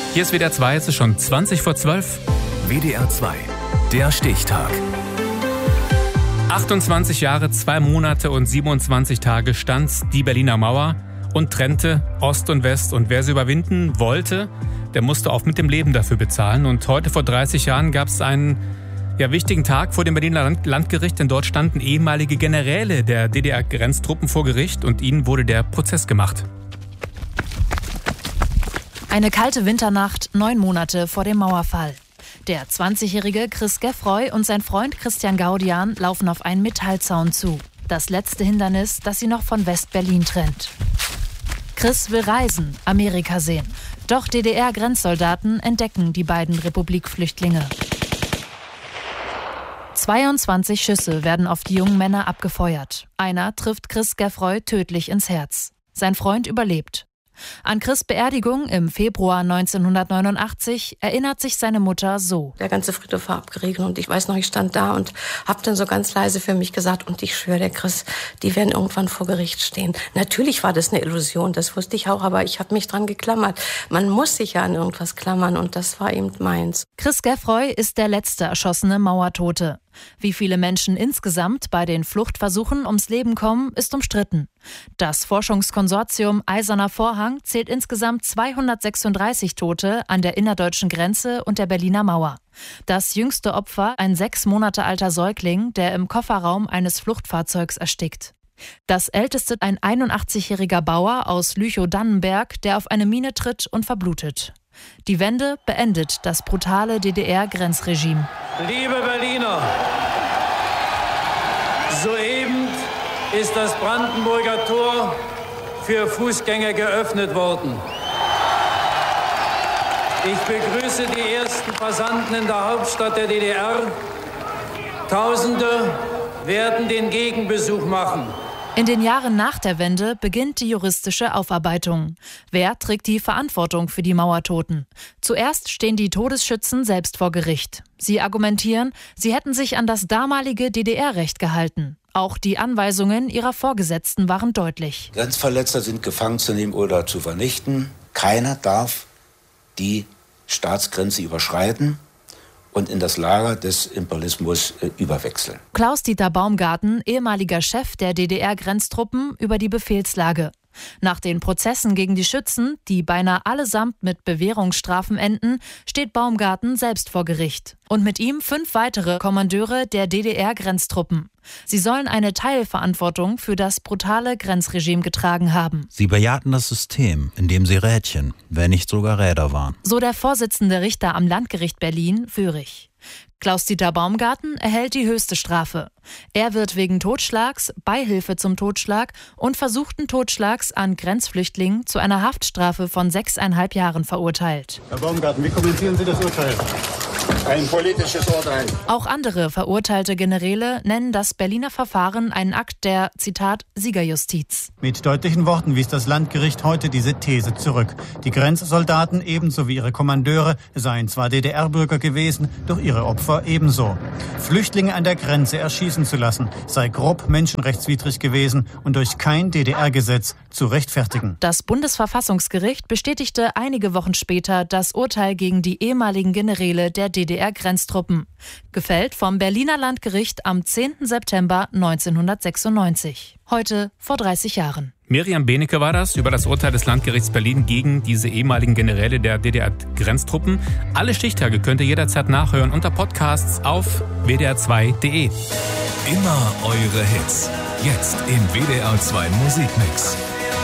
Hier ist WDR 2, es ist schon 20 vor 12. WDR 2, der Stichtag. 28 Jahre, 2 Monate und 27 Tage stand die Berliner Mauer und trennte Ost und West. Und wer sie überwinden wollte, der musste oft mit dem Leben dafür bezahlen. Und heute vor 30 Jahren gab es einen wichtigen Tag vor dem Berliner Landgericht, denn dort standen ehemalige Generäle der DDR-Grenztruppen vor Gericht und ihnen wurde der Prozess gemacht. Eine kalte Winternacht, 9 Monate vor dem Mauerfall. Der 20-jährige Chris Geffroy und sein Freund Christian Gaudian laufen auf einen Metallzaun zu. Das letzte Hindernis, das sie noch von West-Berlin trennt. Chris will reisen, Amerika sehen. Doch DDR-Grenzsoldaten entdecken die beiden Republikflüchtlinge. 22 Schüsse werden auf die jungen Männer abgefeuert. Einer trifft Chris Geffroy tödlich ins Herz. Sein Freund überlebt. An Chris' Beerdigung im Februar 1989 erinnert sich seine Mutter so. Der ganze Friedhof war abgeriegelt und ich weiß noch, ich stand da und habe dann so ganz leise für mich gesagt, und ich schwöre, der Chris, die werden irgendwann vor Gericht stehen. Natürlich war das eine Illusion, das wusste ich auch, aber ich habe mich dran geklammert. Man muss sich ja an irgendwas klammern und das war eben meins. Chris Geffroy ist der letzte erschossene Mauertote. Wie viele Menschen insgesamt bei den Fluchtversuchen ums Leben kommen, ist umstritten. Das Forschungskonsortium Eiserner Vorhang zählt insgesamt 236 Tote an der innerdeutschen Grenze und der Berliner Mauer. Das jüngste Opfer, ein 6 Monate alter Säugling, der im Kofferraum eines Fluchtfahrzeugs erstickt. Das älteste ein 81-jähriger Bauer aus Lüchow-Dannenberg, der auf eine Mine tritt und verblutet. Die Wende beendet das brutale DDR-Grenzregime. Liebe Berliner, soeben ist das Brandenburger Tor für Fußgänger geöffnet worden. Ich begrüße die ersten Passanten in der Hauptstadt der DDR. Tausende werden den Gegenbesuch machen. In den Jahren nach der Wende beginnt die juristische Aufarbeitung. Wer trägt die Verantwortung für die Mauertoten? Zuerst stehen die Todesschützen selbst vor Gericht. Sie argumentieren, sie hätten sich an das damalige DDR-Recht gehalten. Auch die Anweisungen ihrer Vorgesetzten waren deutlich. Grenzverletzer sind gefangen zu nehmen oder zu vernichten. Keiner darf die Staatsgrenze überschreiten und in das Lager des Imperialismus überwechseln. Klaus-Dieter Baumgarten, ehemaliger Chef der DDR-Grenztruppen, über die Befehlslage. Nach den Prozessen gegen die Schützen, die beinahe allesamt mit Bewährungsstrafen enden, steht Baumgarten selbst vor Gericht. Und mit ihm 5 weitere Kommandeure der DDR-Grenztruppen. Sie sollen eine Teilverantwortung für das brutale Grenzregime getragen haben. Sie bejahten das System, in dem sie Rädchen, wenn nicht sogar Räder waren. So der Vorsitzende Richter am Landgericht Berlin, Führig. Klaus-Dieter Baumgarten erhält die höchste Strafe. Er wird wegen Totschlags, Beihilfe zum Totschlag und versuchten Totschlags an Grenzflüchtlingen zu einer Haftstrafe von 6,5 Jahren verurteilt. Herr Baumgarten, wie kommentieren Sie das Urteil? Ein politisches Urteil. Auch andere verurteilte Generäle nennen das Berliner Verfahren einen Akt der, Zitat, Siegerjustiz. Mit deutlichen Worten wies das Landgericht heute diese These zurück. Die Grenzsoldaten ebenso wie ihre Kommandeure seien zwar DDR-Bürger gewesen, doch ihre Opfer ebenso. Flüchtlinge an der Grenze erschießen zu lassen, sei grob menschenrechtswidrig gewesen und durch kein DDR-Gesetz zu rechtfertigen. Das Bundesverfassungsgericht bestätigte einige Wochen später das Urteil gegen die ehemaligen Generäle der DDR-Grenztruppen. Gefällt vom Berliner Landgericht am 10. September 1996. Heute vor 30 Jahren. Miriam Benecke war das über das Urteil des Landgerichts Berlin gegen diese ehemaligen Generäle der DDR-Grenztruppen. Alle Stichtage könnt ihr jederzeit nachhören unter Podcasts auf wdr2.de. Immer eure Hits. Jetzt im WDR 2 Musikmix.